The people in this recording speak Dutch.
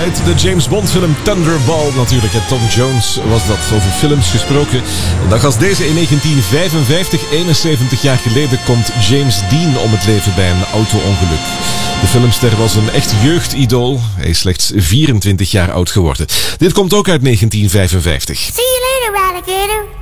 Uit de James Bond film Thunderball natuurlijk. Tom Jones was dat, over films gesproken. Een dag als deze in 1955, 71 jaar geleden, komt James Dean om het leven bij een auto-ongeluk. De filmster was een echt jeugdidool. Hij is slechts 24 jaar oud geworden. Dit komt ook uit 1955. See you later, alligator.